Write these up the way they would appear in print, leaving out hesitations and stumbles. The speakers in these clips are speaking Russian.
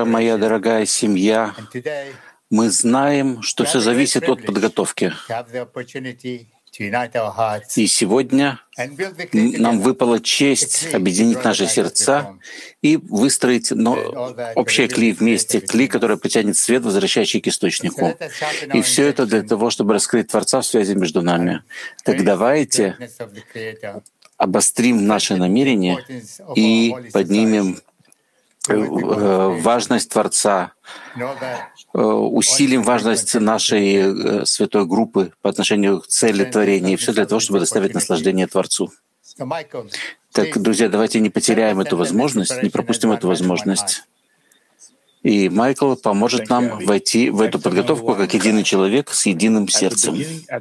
моя дорогая семья, мы знаем, что все зависит от подготовки. И сегодня нам выпала честь объединить наши сердца и выстроить общее кли вместе, кли, которое притянет свет, возвращающий к источнику. И все это для того, чтобы раскрыть Творца в связи между нами. Так давайте обострим наши намерения и поднимем важность Творца, усилим важность нашей святой группы по отношению к цели творения, и все для того, чтобы доставить наслаждение Творцу. Так, друзья, давайте не потеряем эту возможность, не пропустим эту возможность. И Майкл поможет нам войти в эту подготовку как единый человек с единым сердцем.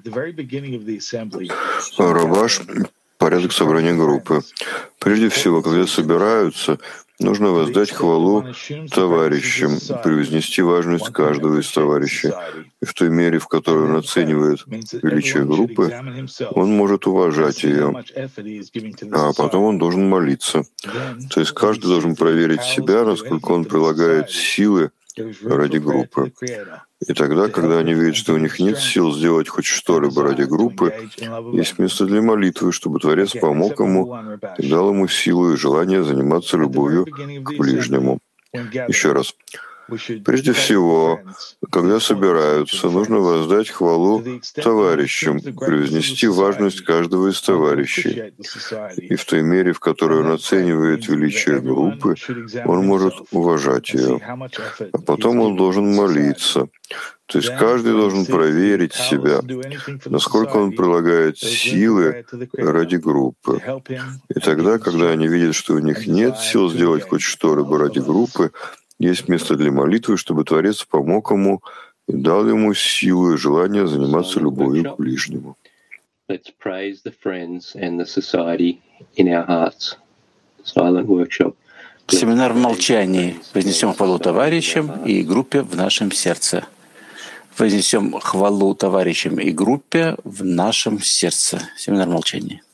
Рабаш, порядок собрания группы. Прежде всего, когда собираются, нужно воздать хвалу товарищам, превознести важность каждого из товарищей. И в той мере, в которой он оценивает величие группы, он может уважать ее, а потом он должен молиться. То есть каждый должен проверить себя, насколько он прилагает силы ради группы. И тогда, когда они видят, что у них нет сил сделать хоть что-либо ради группы, есть место для молитвы, чтобы Творец помог ему и дал ему силу и желание заниматься любовью к ближнему. Еще раз. Прежде всего, когда собираются, нужно воздать хвалу товарищам, превознести важность каждого из товарищей. И в той мере, в которой он оценивает величие группы, он может уважать ее. А потом он должен молиться. То есть каждый должен проверить себя, насколько он прилагает силы ради группы. И тогда, когда они видят, что у них нет сил сделать хоть что-либо ради группы, есть место для молитвы, чтобы Творец помог ему и дал ему силу и желание заниматься любовью к ближнему. Семинар в молчании. Вознесем хвалу товарищам и группе в нашем сердце. Вознесем хвалу товарищам и группе в нашем сердце. Семинар в молчании.